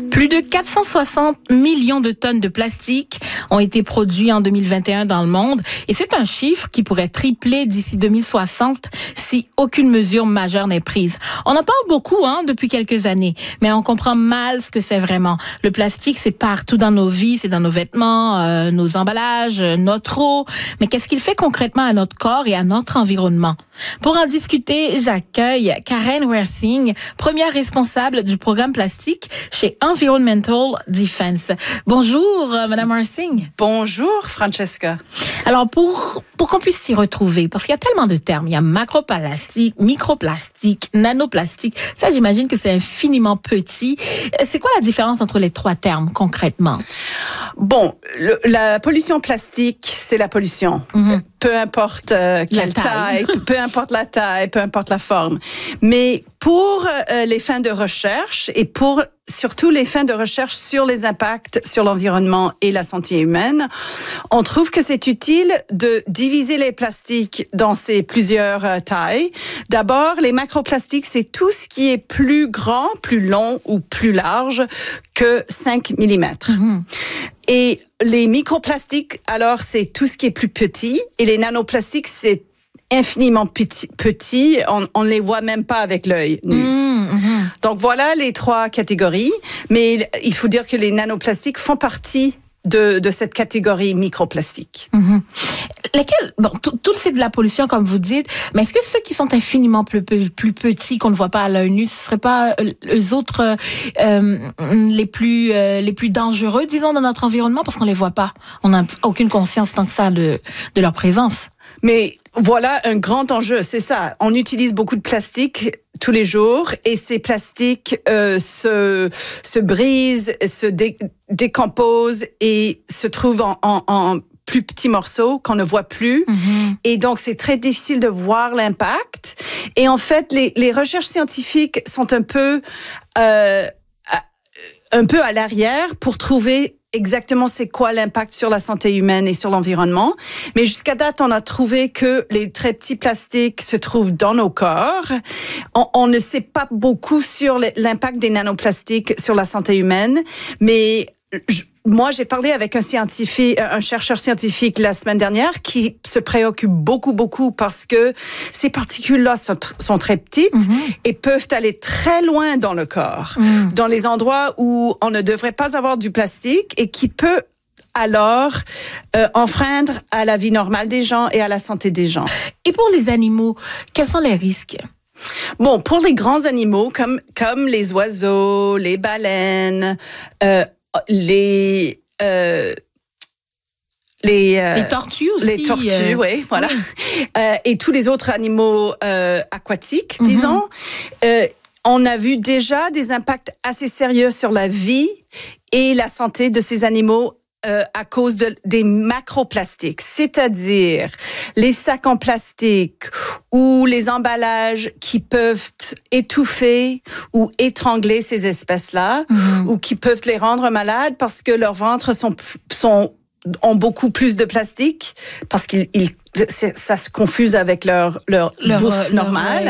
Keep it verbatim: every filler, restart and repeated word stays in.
Plus de quatre cent soixante millions de tonnes de plastique ont été produits en deux mille vingt et un dans le monde et c'est un chiffre qui pourrait tripler d'ici deux mille soixante si aucune mesure majeure n'est prise. On en parle beaucoup hein, depuis quelques années, mais on comprend mal ce que c'est vraiment. Le plastique, c'est partout dans nos vies, c'est dans nos vêtements, euh, nos emballages, notre eau. Mais qu'est-ce qu'il fait concrètement à notre corps et à notre environnement? Pour en discuter, j'accueille Karen Wersing, première responsable du programme plastique chez Environmental Defense. Bonjour, Madame Wersing. Bonjour, Francesca. Alors, pour, pour qu'on puisse s'y retrouver, parce qu'il y a tellement de termes, il y a macroplastique, microplastique, nanoplastique. Ça, j'imagine que c'est infiniment petit. C'est quoi la différence entre les trois termes, concrètement? Bon, le, la pollution plastique, c'est la pollution. Mm-hmm. Peu importe euh, quelle taille, taille peu importe la taille, peu importe la forme. Mais pour euh, les fins de recherche et pour surtout les fins de recherche sur les impacts sur l'environnement et la santé humaine, on trouve que c'est utile de diviser les plastiques dans ces plusieurs euh, tailles. D'abord, les macroplastiques, c'est tout ce qui est plus grand, plus long ou plus large que cinq millimètres. Mm-hmm. Et les microplastiques, alors, c'est tout ce qui est plus petit. Et les nanoplastiques, c'est infiniment petit. petit. On ne les voit même pas avec l'œil nu. Mmh. Donc, voilà les trois catégories. Mais il faut dire que les nanoplastiques font partie de, de cette catégorie microplastique. Mmh. Lesquels, bon, tout, tout c'est de la pollution, comme vous dites, mais est-ce que ceux qui sont infiniment plus, plus, plus petits, qu'on ne voit pas à l'œil nu, ce ne seraient pas eux autres euh, les, plus, euh, les plus dangereux, disons, dans notre environnement, parce qu'on ne les voit pas? On n'a aucune conscience tant que ça de, de leur présence. Mais voilà un grand enjeu, c'est ça. On utilise beaucoup de plastique tous les jours et ces plastiques euh, se, se brisent, se dé, décomposent et se trouvent en, en, en plus petits morceaux qu'on ne voit plus. Mm-hmm. Et donc, c'est très difficile de voir l'impact. Et en fait, les, les recherches scientifiques sont un peu, euh, un peu à l'arrière pour trouver exactement c'est quoi l'impact sur la santé humaine et sur l'environnement. Mais jusqu'à date, on a trouvé que les très petits plastiques se trouvent dans nos corps. On, on ne sait pas beaucoup sur l'impact des nanoplastiques sur la santé humaine, mais je, moi, j'ai parlé avec un scientifique, un chercheur scientifique la semaine dernière qui se préoccupe beaucoup, beaucoup parce que ces particules-là sont, sont très petites mm-hmm. et peuvent aller très loin dans le corps, mm. dans les endroits où on ne devrait pas avoir du plastique et qui peut alors euh, enfreindre à la vie normale des gens et à la santé des gens. Et pour les animaux, quels sont les risques? Bon, pour les grands animaux comme, comme les oiseaux, les baleines, euh, les euh, les euh, les tortues aussi, les tortues, euh, oui, voilà, oui. Euh, et tous les autres animaux euh, aquatiques, mm-hmm. disons. Euh, on a vu déjà des impacts assez sérieux sur la vie et la santé de ces animaux. Euh, à cause de, des macroplastiques, c'est-à-dire les sacs en plastique ou les emballages qui peuvent étouffer ou étrangler ces espèces-là mmh. ou qui peuvent les rendre malades parce que leurs ventres sont, sont, ont beaucoup plus de plastique parce qu'ils ils, ça se confuse avec leur, leur, leur bouffe normale. Leur, ouais.